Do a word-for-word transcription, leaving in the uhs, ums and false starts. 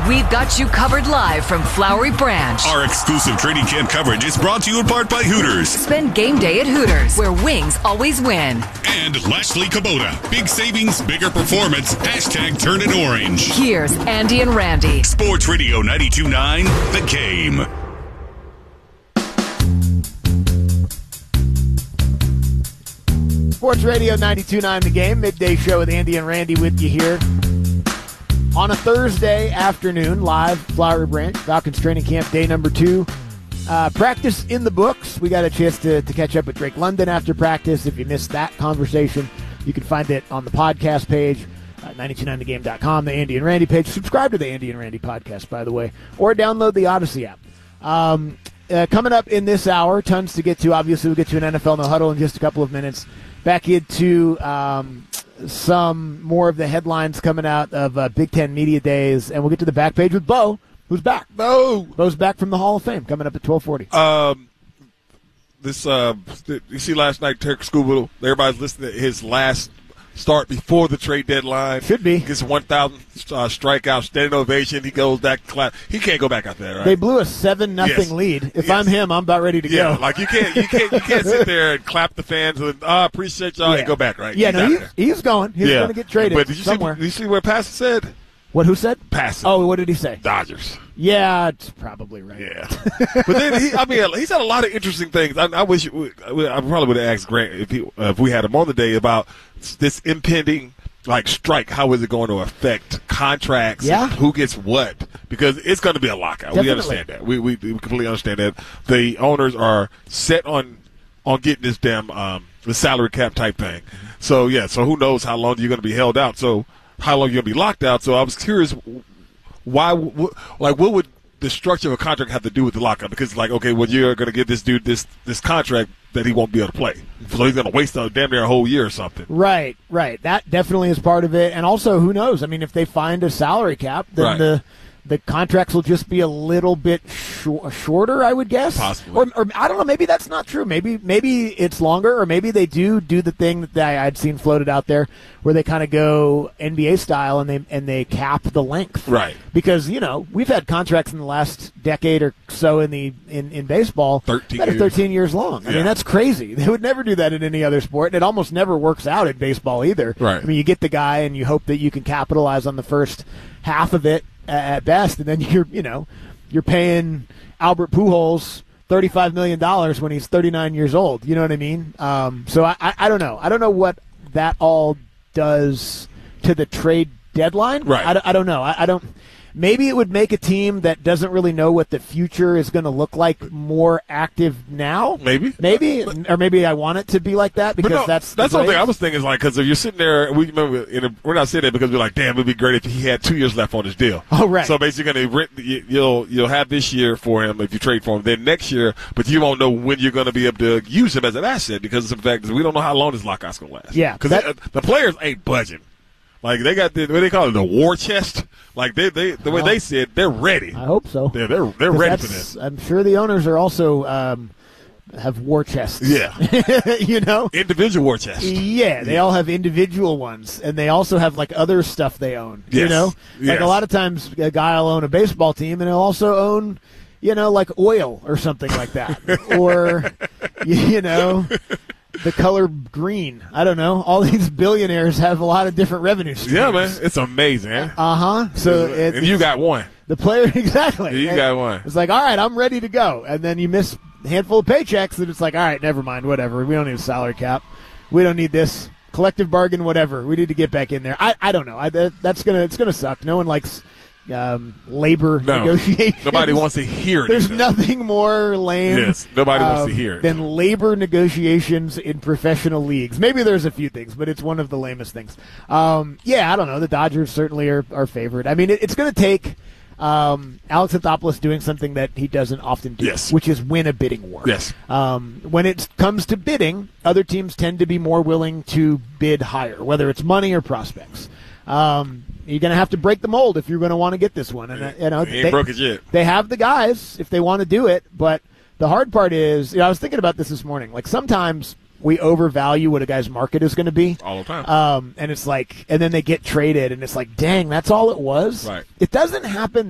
we've got you covered live from Flowery Branch. Our exclusive training camp coverage is brought to you in part by Hooters. Spend game day at Hooters, where wings always win. And Lashley Kubota. Big savings, bigger performance. Hashtag turn it orange. Here's Andy and Randy. Sports Radio ninety-two point nine, The Game. Sports Radio ninety-two point nine The Game, midday show with Andy and Randy with you here on a Thursday afternoon, live Flowery Branch, Falcons training camp day number two. Uh, practice in the books. We got a chance to, to catch up with Drake London after practice. If you missed that conversation, you can find it on the podcast page, uh, nine two nine the game dot com, the Andy and Randy page. Subscribe to the Andy and Randy podcast, by the way, or download the Odyssey app. Um, uh, coming up in this hour, tons to get to. Obviously, we'll get to an N F L No Huddle in just a couple of minutes. Back into um, some more of the headlines coming out of uh, Big Ten Media Days, and we'll get to the back page with Bo, who's back. Bo! Bo's back from the Hall of Fame, coming up at twelve forty. Um, this, uh, you see last night, Terry Scoobledo, everybody's listening to his last start before the trade deadline. Should be. Gets one thousand uh, strikeouts, standing ovation. He goes back to class. He can't go back out there, right? They blew a seven nothing Yes. lead. If Yes. I'm him, I'm about ready to Yeah, go. like you can't, you can't, you can't sit there and clap the fans and oh, appreciate y'all Yeah. and go back, right? Yeah, He's no, out he's, there. he's going. He's yeah. going to get traded But did you somewhere. see? Did you see what Passer said? What, who said? Passer. Oh, what did he say? Dodgers. Yeah, it's probably right. Yeah, but then he, I mean, he's had a lot of interesting things. I, I wish I probably would have asked Grant if he, uh, if we had him on the day about this impending like strike. How is it going to affect contracts? Yeah. And who gets what? Because it's going to be a lockout. Definitely. We understand that. We, we we completely understand that. The owners are set on on getting this damn um, the salary cap type thing. So yeah. So who knows how long you're going to be held out? So how long you're going to be locked out? So I was curious. Why, w- like, what would the structure of a contract have to do with the lockout? Because, like, okay, well, you're going to give this dude this this contract that he won't be able to play, so he's going to waste a damn near a whole year or something. Right, right. That definitely is part of it. And also, who knows? I mean, if they find a salary cap, then Right. the the contracts will just be a little bit shor- shorter, I would guess. Possibly. Or, or I don't know. Maybe that's not true. Maybe maybe it's longer, or maybe they do do the thing that I, I'd seen floated out there, where they kind of go N B A style and they and they cap the length. Right. Because you know we've had contracts in the last decade or so in the in, in baseball thirteen that are years. thirteen years long. I Yeah. mean that's crazy. They would never do that in any other sport, and it almost never works out in baseball either. Right. I mean, you get the guy, and you hope that you can capitalize on the first half of it at best, and then you're, you know, you're paying Albert Pujols thirty-five million dollars when he's thirty-nine years old. You know what I mean? Um, so I, I, I don't know. I don't know what that all does to the trade deadline. Right. I, I don't know. I, I don't. Maybe it would make a team that doesn't really know what the future is going to look like more active now. Maybe. Maybe, or maybe I want it to be like that because But no, that's that's the the thing way- I was thinking is like because if you're sitting there, we remember in a, we're not saying that because we're like, damn, it'd be great if he had two years left on his deal. Oh, right. So basically, you're gonna rent, you- you'll you'll have this year for him if you trade for him. Then next year, but you won't know when you're going to be able to use him as an asset because of the fact that we don't know how long this lockout's going to last. Yeah, because that- the players ain't budging. Like they got the what they call it, the war chest. Like they, they the way Well, they said, they're ready. I hope so. Yeah, they're they're 'Cause ready for that's- this. I'm sure the owners are also um, have war chests. Yeah. you know. Individual war chest. Yeah, they all have individual ones, and they also have like other stuff they own. You Yes. know, like Yes. a lot of times a guy will own a baseball team, and he'll also own, you know, like oil or something like that, or you, you know. The color green. I don't know. All these billionaires have a lot of different revenue streams. Yeah, man, it's amazing. Man. Uh huh. So it's, and you got one. the player exactly. You And got one. It's like, all right, I'm ready to go, and then you miss a handful of paychecks, and it's like, all right, never mind, whatever. We don't need a salary cap. We don't need this collective bargain, whatever. We need to get back in there. I, I don't know. I, that, that's gonna it's gonna suck. No one likes um, labor No. negotiations. Nobody wants to hear it. There's either. nothing more lame. Yes, nobody wants to um, hear it. than labor negotiations in professional leagues. Maybe there's a few things, but it's one of the lamest things. Um, yeah, I don't know. The Dodgers certainly are our favorite. I mean, it, it's going to take um, Alex Anthopoulos doing something that he doesn't often do, Yes. which is win a bidding war. Yes. Um, when it comes to bidding, other teams tend to be more willing to bid higher, whether it's money or prospects. Um, you're going to have to break the mold if you're going to want to get this one. And uh, you know, He ain't they, broke it yet. they have the guys if they want to do it, but the hard part is, you know, I was thinking about this this morning. Like sometimes we overvalue what a guy's market is going to be. All the time. Um, and it's like, and then they get traded, and it's like, dang, that's all it was. Right. It doesn't happen